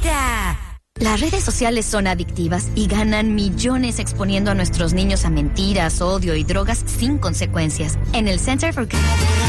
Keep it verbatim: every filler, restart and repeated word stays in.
Alerta. Las redes sociales son adictivas y ganan millones exponiendo a nuestros niños a mentiras, odio y drogas sin consecuencias. En el Center for